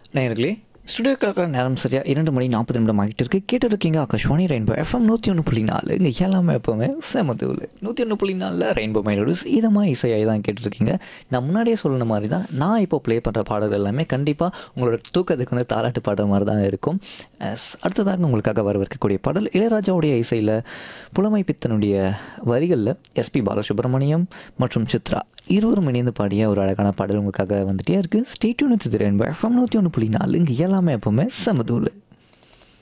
நேயர்களே, ஸ்டுடியோக்காக நேரம் சரியா 2 மணி 40 நிமிடம் ஆகிட்டு இருக்கு. கேட்டுட்டு இருக்கீங்க ஆகாஷ்வாணி ரெயின்போ எஃப்எம் 101.4. இங்கே எல்லாமே எப்போவுமே செமத்தூள் 101.4 ரெயின்போ மைலோடிஸ் இதமாக இசையாகி தான் கேட்டுருக்கீங்க. நான் முன்னாடியே சொன்ன மாதிரி தான், நான் இப்போ ப்ளே பண்ணுற பாடல்கள் எல்லாமே கண்டிப்பாக உங்களோட தூக்கத்துக்கு வந்து தாலாட்டு பாடுற மாதிரி தான் இருக்கும். அடுத்ததாக உங்களுக்காக வரவிருக்கக்கூடிய பாடல் இளையராஜாவுடைய இசையில் புலமை பித்தனுடைய வரிகளில் எஸ்பி பாலசுப்ரமணியம் மற்றும் சித்ரா இருவரும் இணைந்து பாடிய ஒரு அழகான பாடல் உங்களுக்காக வந்துட்டே இருக்குது. Stay tune with rainbow FM 101.4. இங்கே எல்லாமே எப்போவுமே செமத்தூள்.